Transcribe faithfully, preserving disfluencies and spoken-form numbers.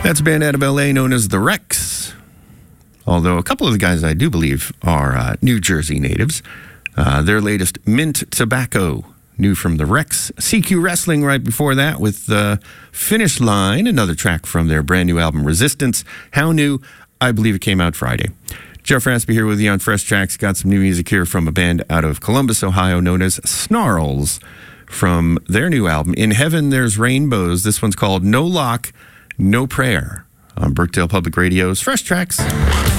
That's a band out of L A known as the Rex. Although a couple of the guys I do believe are uh, New Jersey natives. Uh, their latest, Mint Tobacco, new from the Rex. C Q Wrestling right before that with uh, Finish Line, another track from their brand new album, Resistance. How new? I believe it came out Friday. Jeff Raspy here with you on Fresh Tracks. Got some new music here from a band out of Columbus, Ohio, known as Snarls, from their new album, In Heaven There's Rainbows. This one's called No Lock, No Prayer, on Burkdale Public Radio's Fresh Tracks.